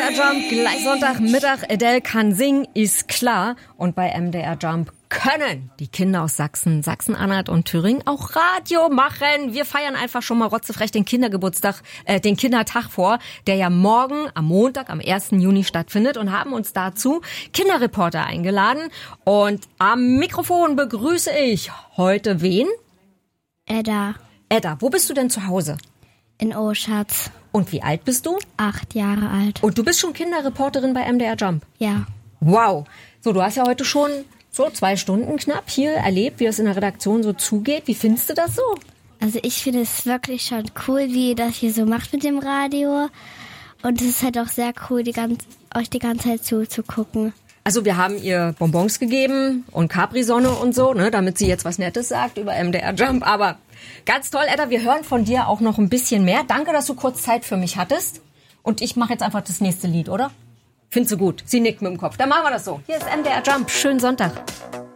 MDR Jump, gleich Sonntagmittag, Adele kann singen, ist klar. Und bei MDR Jump können die Kinder aus Sachsen, Sachsen-Anhalt und Thüringen auch Radio machen. Wir feiern einfach schon mal rotzefrech den den Kindertag vor, der ja morgen am Montag, am 1. Juni stattfindet und haben uns dazu Kinderreporter eingeladen. Und am Mikrofon begrüße ich heute wen? Edda. Edda, wo bist du denn zu Hause? In Oschatz. Und wie alt bist du? 8 Jahre alt. Und du bist schon Kinderreporterin bei MDR Jump? Ja. Wow. So, du hast ja heute schon so 2 Stunden knapp hier erlebt, wie es in der Redaktion so zugeht. Wie findest du das so? Also ich finde es wirklich schon cool, wie ihr das hier so macht mit dem Radio. Und es ist halt auch sehr cool, euch die ganze Zeit zuzugucken. Also wir haben ihr Bonbons gegeben und Capri-Sonne und so, ne, damit sie jetzt was Nettes sagt über MDR Jump. Aber ganz toll, Edda, wir hören von dir auch noch ein bisschen mehr. Danke, dass du kurz Zeit für mich hattest. Und ich mache jetzt einfach das nächste Lied, oder? Findest du gut? Sie nickt mit dem Kopf. Dann machen wir das so. Hier ist MDR Jump. Schönen Sonntag.